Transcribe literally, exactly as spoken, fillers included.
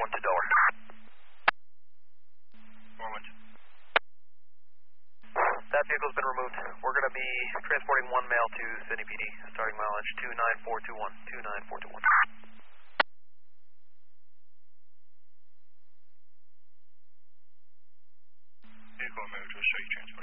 one to Delaware. four one two. That vehicle's been removed. We're going to be transporting one male to Sydney P D, starting mileage two nine four two one. two nine four two one. Vehicle moved to a straight transport.